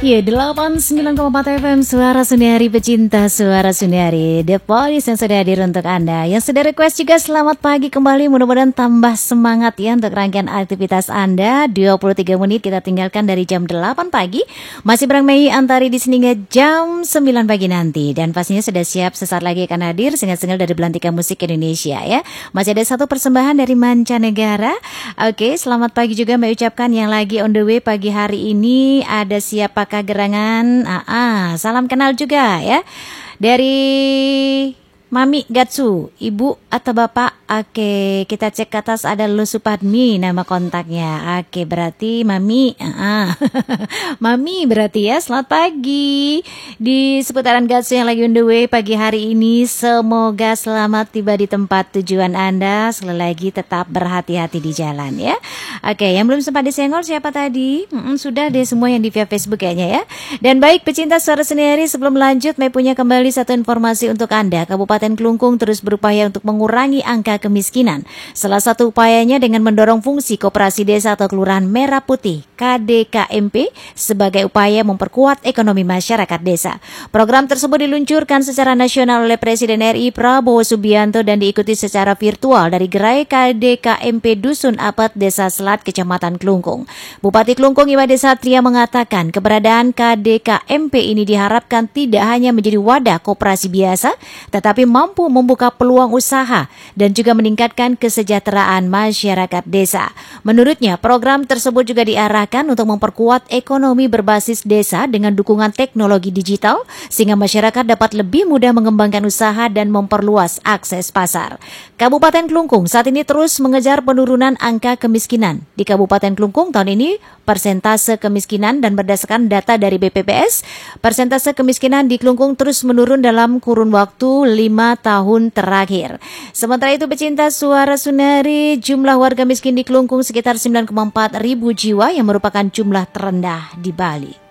Ya, 89,4 FM Suara Sundari, pecinta Suara Sundari, The Voice yang sudah hadir untuk Anda. Yang sudah request juga selamat pagi kembali. Mudah-mudahan tambah semangat ya untuk rangkaian aktivitas Anda. 23 menit kita tinggalkan dari jam 8 pagi. Masih Brang Mei Antari di sini hingga jam 9 pagi nanti. Dan pastinya sudah siap sesaat lagi akan hadir single-single dari Belantika Musik Indonesia ya. Masih ada satu persembahan dari mancanegara. Oke, selamat pagi juga Mbak ucapkan yang lagi on the way pagi hari ini. Ada siapa gerangan, salam kenal juga ya dari Mami Gatsu, Ibu atau Bapak. Oke, kita cek ke atas ada Lu Supadmi nama kontaknya. Oke, berarti Mami. Mami berarti ya. Selamat pagi di seputaran Gatsu yang lagi on the way pagi hari ini. Semoga selamat tiba di tempat tujuan Anda. Sekali lagi tetap berhati-hati di jalan ya. Oke, yang belum sempat disenggol siapa tadi? Sudah deh semua yang di via Facebook kayaknya ya. Dan baik pecinta Suara Sendiri, sebelum lanjut Mei punya kembali satu informasi untuk Anda. Kabupaten Klungkung terus berupaya untuk mengurangi angka kemiskinan. Salah satu upayanya dengan mendorong fungsi Koperasi Desa atau Kelurahan Merah Putih KDKMP sebagai upaya memperkuat ekonomi masyarakat desa. Program tersebut diluncurkan secara nasional oleh Presiden RI Prabowo Subianto dan diikuti secara virtual dari gerai KDKMP Dusun Apet Desa Selat Kecamatan Klungkung. Bupati Klungkung Imade Satria mengatakan keberadaan KDKMP ini diharapkan tidak hanya menjadi wadah koperasi biasa, tetapi mampu membuka peluang usaha dan juga meningkatkan kesejahteraan masyarakat desa. Menurutnya, program tersebut juga diarahkan untuk memperkuat ekonomi berbasis desa dengan dukungan teknologi digital sehingga masyarakat dapat lebih mudah mengembangkan usaha dan memperluas akses pasar. Kabupaten Klungkung saat ini terus mengejar penurunan angka kemiskinan. Di Kabupaten Klungkung tahun ini persentase kemiskinan dan berdasarkan data dari BPPS, persentase kemiskinan di Klungkung terus menurun dalam kurun waktu 5 tahun terakhir. Sementara itu pecinta Suara Sundari, jumlah warga miskin di Klungkung sekitar 9,4 ribu jiwa yang merupakan jumlah terendah di Bali.